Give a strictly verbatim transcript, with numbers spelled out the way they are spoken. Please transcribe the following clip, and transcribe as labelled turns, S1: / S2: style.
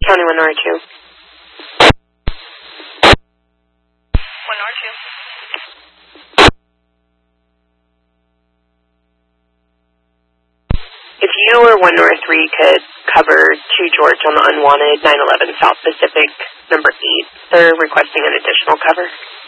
S1: County one R two.
S2: one R two.
S1: If you or one North three could cover two George on the unwanted nine eleven South Pacific number eight, they're requesting an additional cover.